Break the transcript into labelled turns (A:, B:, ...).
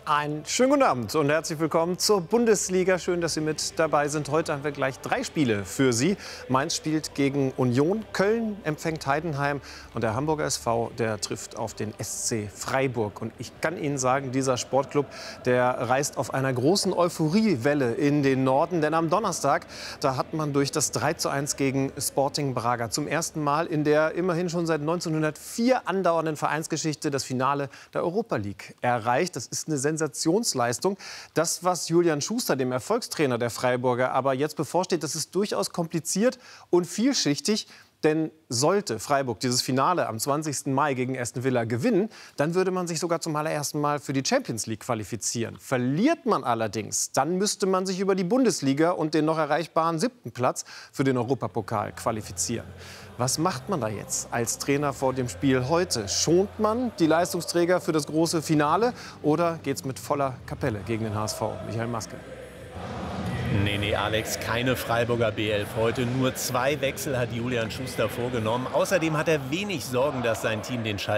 A: Einen schönen guten Abend und herzlich willkommen zur Bundesliga. Schön, dass Sie mit dabei sind. Heute haben wir gleich 3 Spiele für Sie. Mainz spielt gegen Union, Köln empfängt Heidenheim und der Hamburger SV, der trifft auf den SC Freiburg. Und ich kann Ihnen sagen, dieser Sportclub, der reist auf einer großen Euphoriewelle in den Norden. Denn am Donnerstag, da hat man durch das 3:1 gegen Sporting Braga zum ersten Mal in der immerhin schon seit 1904 andauernden Vereinsgeschichte das Finale der Europa League erreicht. Das ist eine Sensationsleistung. Das, was Julian Schuster, dem Erfolgstrainer der Freiburger, aber jetzt bevorsteht, das ist durchaus kompliziert und vielschichtig. Denn sollte Freiburg dieses Finale am 20. Mai gegen Aston Villa gewinnen, dann würde man sich sogar zum allerersten Mal für die Champions League qualifizieren. Verliert man allerdings, dann müsste man sich über die Bundesliga und den noch erreichbaren 7. Platz für den Europapokal qualifizieren. Was macht man da jetzt als Trainer vor dem Spiel heute? Schont man die Leistungsträger für das große Finale oder geht es mit voller Kapelle gegen den HSV? Michael Maske.
B: Nee, Alex, keine Freiburger B11 heute. Nur 2 Wechsel hat Julian Schuster vorgenommen. Außerdem hat er wenig Sorgen, dass sein Team den Schalter